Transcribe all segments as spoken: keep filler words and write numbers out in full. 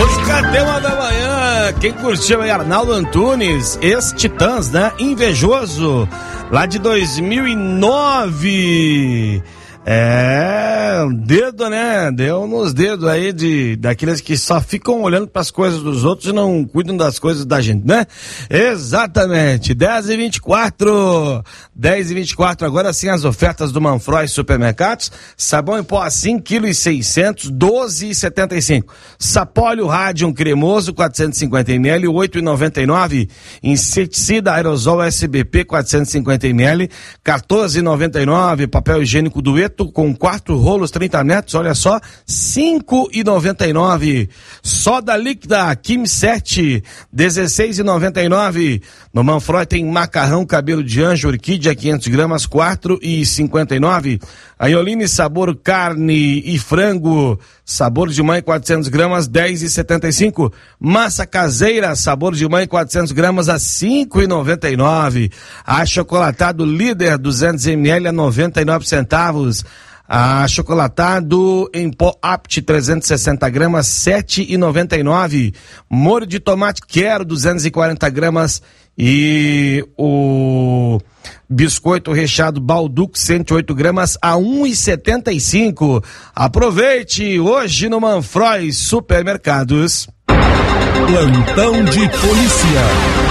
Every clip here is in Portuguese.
Música tema da manhã, quem curtiu aí? Arnaldo Antunes, ex-Titãs, né? Invejoso, lá de dois mil e nove. É, dedo, né? Deu nos dedos aí de, daqueles que só ficam olhando para as coisas dos outros e não cuidam das coisas da gente, né? Exatamente, dez e vinte e quatro, dez e vinte e quatro, agora sim as ofertas do Manfroy Supermercados. Sabão em pó cinco quilos e seiscentos, doze e setenta e cinco. Sapólio Radium cremoso quatrocentos e cinquenta mililitros, oito e noventa e nove. Inseticida aerosol S B P quatrocentos e cinquenta mililitros, quatorze e noventa e nove. Papel higiênico Dueto com quatro rolos, trinta metros, olha só, cinco e noventa e nove. Soda líquida Kim sete, dezesseis e noventa e nove. No Manfroy tem macarrão cabelo de anjo orquídea quinhentos gramas, quatro e cinquenta e nove. Aioline sabor carne e frango, sabor de mãe quatrocentos gramas, dez e setenta e cinco. Massa caseira sabor de mãe quatrocentos gramas a cinco e noventa e nove. Achocolatado líder duzentos mililitros a noventa e nove centavos. Achocolatado em pó Apt trezentos e sessenta gramas, sete e noventa e nove. Molho de tomate Quero duzentos e quarenta gramas e o biscoito recheado Balduco cento e oito gramas a um e setenta e cinco. Aproveite hoje no Manfroy Supermercados. Plantão de polícia.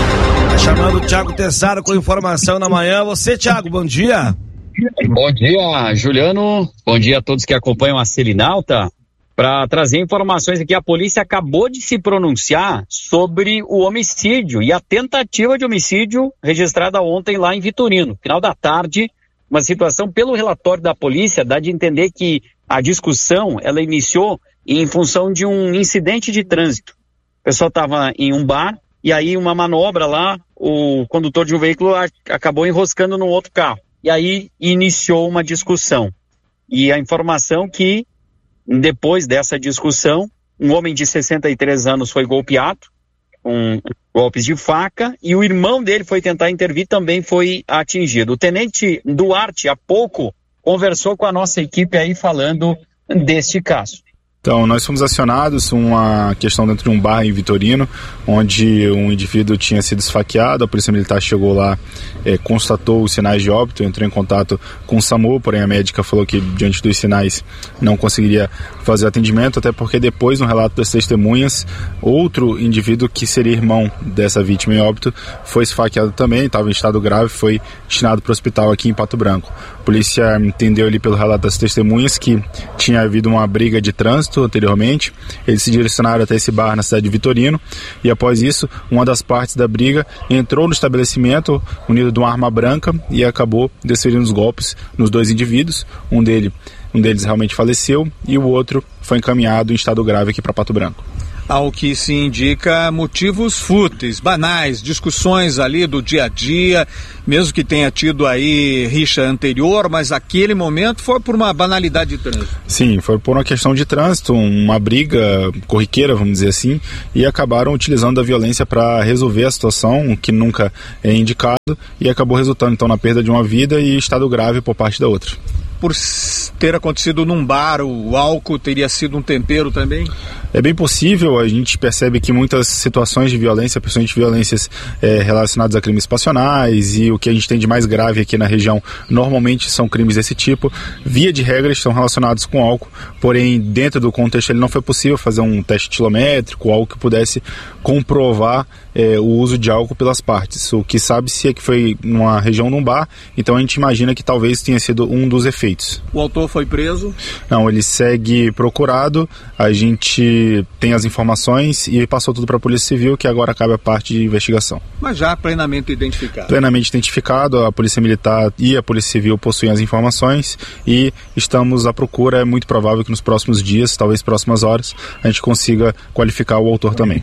Tá chamando o Thiago Tessaro com informação na manhã. Você, Thiago, bom dia. Bom dia, Juliano. Bom dia a todos que acompanham a Selinalta. Para trazer informações aqui, a polícia acabou de se pronunciar sobre o homicídio e a tentativa de homicídio registrada ontem lá em Vitorino. Final da tarde, uma situação, pelo relatório da polícia, dá de entender que a discussão, ela iniciou em função de um incidente de trânsito. O pessoal estava em um bar e aí uma manobra lá, o condutor de um veículo a, acabou enroscando no outro carro. E aí iniciou uma discussão. E a informação que, depois dessa discussão, um homem de sessenta e três anos foi golpeado, com golpes de faca, e o irmão dele foi tentar intervir, também foi atingido. O tenente Duarte, há pouco, conversou com a nossa equipe aí falando deste caso. Então, nós fomos acionados uma questão dentro de um bar em Vitorino, onde um indivíduo tinha sido esfaqueado. A polícia militar chegou lá, é, constatou os sinais de óbito, entrou em contato com o SAMU, porém a médica falou que diante dos sinais não conseguiria fazer atendimento, até porque depois, no relato das testemunhas, outro indivíduo que seria irmão dessa vítima em óbito foi esfaqueado também, estava em estado grave, foi destinado para o hospital aqui em Pato Branco. A polícia entendeu ali pelo relato das testemunhas que tinha havido uma briga de trânsito anteriormente. Eles se direcionaram até esse bar na cidade de Vitorino e após isso, uma das partes da briga entrou no estabelecimento munido de uma arma branca e acabou desferindo os golpes nos dois indivíduos. Um, dele, um deles realmente faleceu e o outro foi encaminhado em estado grave aqui para Pato Branco. Ao que se indica motivos fúteis, banais, discussões ali do dia a dia, mesmo que tenha tido aí rixa anterior, mas aquele momento foi por uma banalidade de trânsito. Sim, foi por uma questão de trânsito, uma briga corriqueira, vamos dizer assim, e acabaram utilizando a violência para resolver a situação, que nunca é indicado, e acabou resultando então na perda de uma vida e estado grave por parte da outra. Por ter acontecido num bar, o álcool teria sido um tempero também? É bem possível, a gente percebe que muitas situações de violência, principalmente violências é, relacionadas a crimes passionais e o que a gente tem de mais grave aqui na região, normalmente são crimes desse tipo, via de regra estão relacionados com álcool, porém dentro do contexto ele não foi possível fazer um teste etilométrico, algo que pudesse comprovar é, o uso de álcool pelas partes. O que sabe-se é que foi numa região num bar, então a gente imagina que talvez tenha sido um dos efeitos. O autor foi preso? Não, ele segue procurado, a gente tem as informações e passou tudo para a Polícia Civil, que agora cabe a parte de investigação. Mas já plenamente identificado? Plenamente identificado, a Polícia Militar e a Polícia Civil possuem as informações e estamos à procura. É muito provável que nos próximos dias, talvez próximas horas, a gente consiga qualificar o autor também.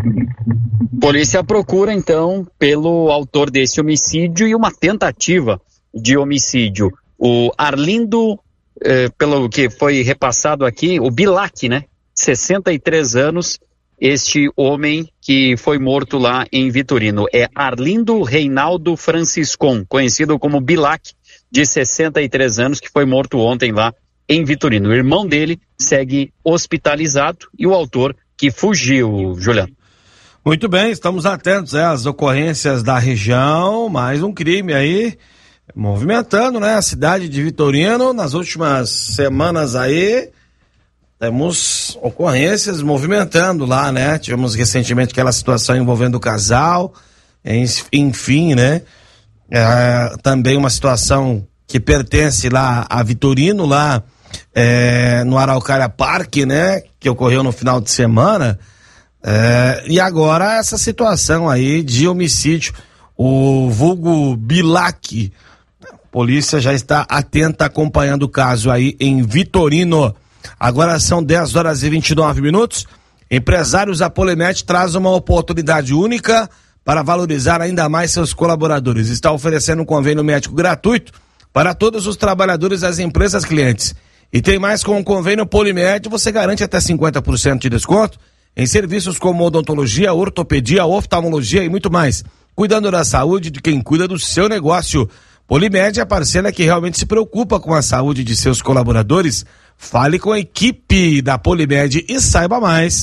Polícia procura então pelo autor desse homicídio e uma tentativa de homicídio. O Arlindo, eh, pelo que foi repassado aqui, o Bilac, né? sessenta e três anos, este homem que foi morto lá em Vitorino. É Arlindo Reinaldo Franciscon, conhecido como Bilac, de sessenta e três anos, que foi morto ontem lá em Vitorino. O irmão dele segue hospitalizado e o autor que fugiu, Juliano. Muito bem, estamos atentos é, às ocorrências da região, mais um crime aí movimentando, né, a cidade de Vitorino. Nas últimas semanas aí temos ocorrências movimentando lá, né? Tivemos recentemente aquela situação envolvendo o casal, enfim, né? É, também uma situação que pertence lá a Vitorino, lá é, no Araucária Parque, né? Que ocorreu no final de semana. É, e agora essa situação aí de homicídio, o vulgo Bilac. A polícia já está atenta, acompanhando o caso aí em Vitorino. Agora são dez horas e vinte e nove minutos. Empresários da Polimed traz uma oportunidade única para valorizar ainda mais seus colaboradores. Está oferecendo um convênio médico gratuito para todos os trabalhadores das empresas clientes. E tem mais, com o convênio Polimed, você garante até cinquenta por cento de desconto em serviços como odontologia, ortopedia, oftalmologia e muito mais. Cuidando da saúde de quem cuida do seu negócio. Polimed é a parceira que realmente se preocupa com a saúde de seus colaboradores. Fale com a equipe da Polimed e saiba mais.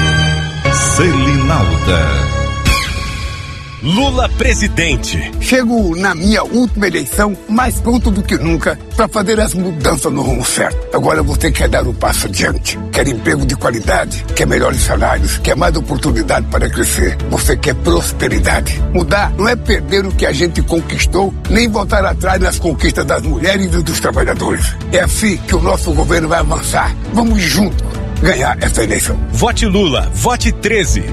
Selinalta. Lula presidente. Chego na minha última eleição mais pronto do que nunca para fazer as mudanças no rumo certo. Agora você quer dar um passo adiante. Quer emprego de qualidade, quer melhores salários, quer mais oportunidade para crescer. Você quer prosperidade. Mudar não é perder o que a gente conquistou, nem voltar atrás nas conquistas das mulheres e dos trabalhadores. É assim que o nosso governo vai avançar. Vamos juntos ganhar essa eleição. Vote Lula, vote treze.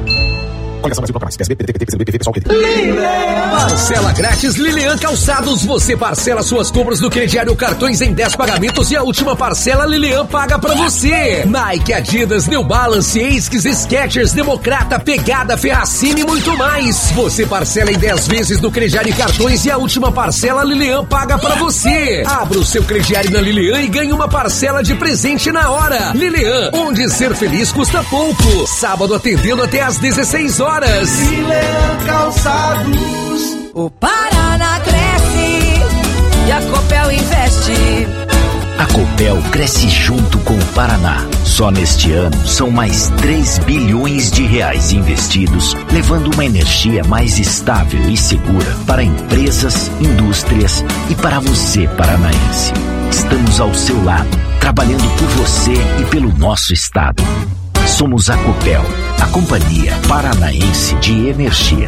Parcela grátis Lilian Calçados. Você parcela suas compras no crediário cartões em dez pagamentos e a última parcela Lilian paga pra você. Nike, Adidas, New Balance, Asics, Skechers, Democrata, Pegada, Ferracini e muito mais. Você parcela em dez vezes no crediário cartões e a última parcela Lilian paga pra você. Abra o seu crediário na Lilian e ganhe uma parcela de presente na hora. Lilian, onde ser feliz custa pouco. Sábado atendendo até às dezesseis horas. Lilian Calçados. O Paraná cresce e a Copel investe. A Copel cresce junto com o Paraná. Só neste ano são mais três bilhões de reais investidos, levando uma energia mais estável e segura para empresas, indústrias e para você, paranaense. Estamos ao seu lado, trabalhando por você e pelo nosso estado. Somos a Copel, a Companhia Paranaense de Energia.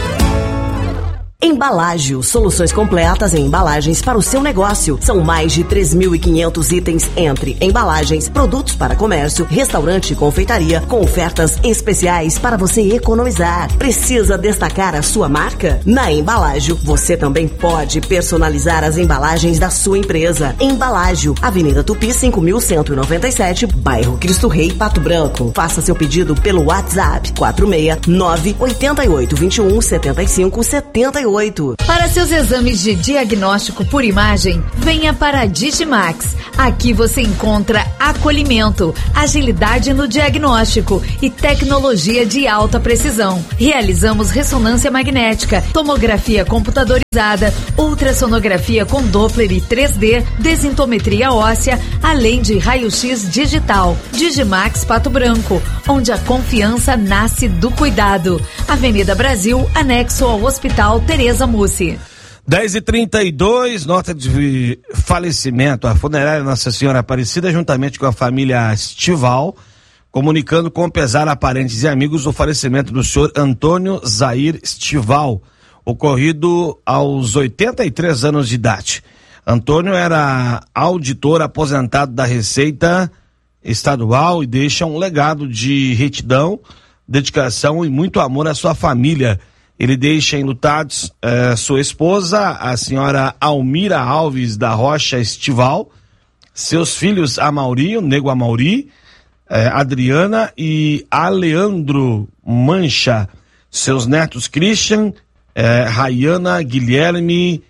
Embalágio, soluções completas em embalagens para o seu negócio. São mais de três mil e quinhentos itens entre embalagens, produtos para comércio, restaurante e confeitaria, com ofertas especiais para você economizar. Precisa destacar a sua marca? Na Embalágio, você também pode personalizar as embalagens da sua empresa. Embalágio, Avenida Tupi, cinco mil cento e noventa e sete, bairro Cristo Rei, Pato Branco. Faça seu pedido pelo WhatsApp quatro seis nove oito oito dois um sete cinco sete oito. Para seus exames de diagnóstico por imagem, venha para a Digimax. Aqui você encontra acolhimento, agilidade no diagnóstico e tecnologia de alta precisão. Realizamos ressonância magnética, tomografia computadorizada, ultrassonografia com Doppler e três D, desintometria óssea, além de raio-x digital. Digimax Pato Branco, onde a confiança nasce do cuidado. Avenida Brasil, anexo ao Hospital Tereza Mussi. dez e trinta e dois, nota de falecimento. A funerária Nossa Senhora Aparecida, juntamente com a família Estival, comunicando com pesar a parentes e amigos o falecimento do senhor Antônio Zair Estival, ocorrido aos oitenta e três anos de idade. Antônio era auditor aposentado da Receita Estadual e deixa um legado de retidão, dedicação e muito amor à sua família. Ele deixa enlutados eh, sua esposa, a senhora Almira Alves da Rocha Estival, seus filhos Amauri, o Nego Amauri, eh, Adriana e Aleandro Mancha, seus netos Christian, eh, Rayana, Guilherme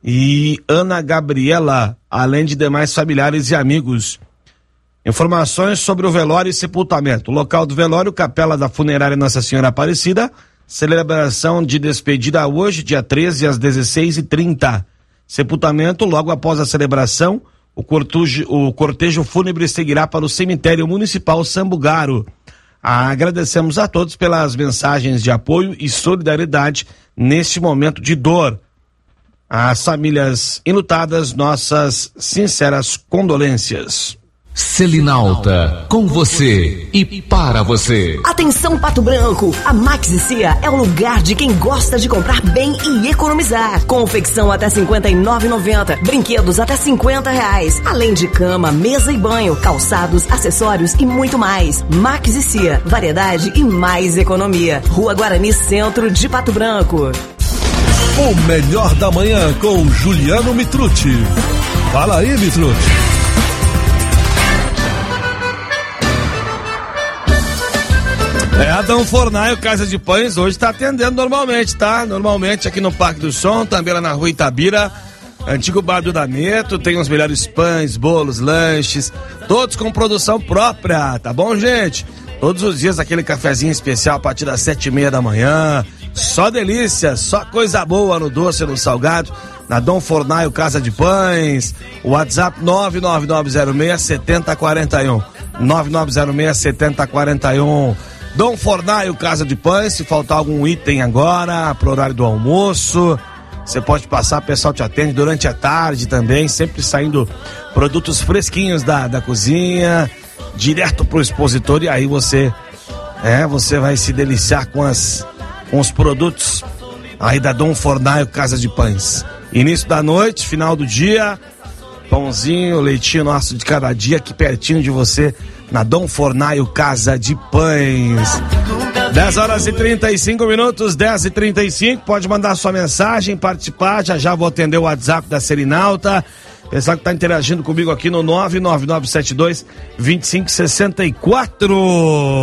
e Ana Gabriela, além de demais familiares e amigos. Informações sobre o velório e sepultamento. O local do velório, Capela da Funerária Nossa Senhora Aparecida. Celebração de despedida hoje, dia treze, às dezesseis e trinta. Sepultamento, logo após a celebração, o cortejo, o cortejo fúnebre seguirá para o cemitério municipal Sambugaro. Agradecemos a todos pelas mensagens de apoio e solidariedade neste momento de dor. Às famílias enlutadas, nossas sinceras condolências. Selinalta, com você e para você. Atenção, Pato Branco, a Max e Cia é o lugar de quem gosta de comprar bem e economizar. Confecção até cinquenta e nove reais e noventa centavos, brinquedos até cinquenta reais, além de cama, mesa e banho, calçados, acessórios e muito mais. Max e Cia, variedade e mais economia. Rua Guarani, centro de Pato Branco. O melhor da manhã com Juliano Mitrucci. Fala aí, Mitrucci. É, Adão Fornaio, Casa de Pães, hoje está atendendo normalmente, tá? Normalmente aqui no Parque do Som, também lá na Rua Itabira, antigo bar do Daneto, tem os melhores pães, bolos, lanches, todos com produção própria, tá bom, gente? Todos os dias aquele cafezinho especial a partir das sete e meia da manhã, só delícia, só coisa boa no doce e no salgado, na Dom Fornaio, Casa de Pães, WhatsApp nove nove nove zero seis sete zero quatro um, nove nove zero seis sete zero quatro um. Dom Fornaio, Casa de Pães, se faltar algum item agora, pro horário do almoço, você pode passar, o pessoal te atende durante a tarde também, sempre saindo produtos fresquinhos da, da cozinha, direto pro expositor, e aí você, é, você vai se deliciar com, as, com os produtos aí da Dom Fornaio, Casa de Pães. Início da noite, final do dia, pãozinho, leitinho nosso de cada dia aqui pertinho de você, na Dom Fornaio, Casa de Pães. dez horas e trinta e cinco minutos, dez e trinta e cinco, pode mandar sua mensagem, participar, já já vou atender o WhatsApp da Selinalta, pessoal que está interagindo comigo aqui no nove nove nove sete dois, dois cinco seis quatro.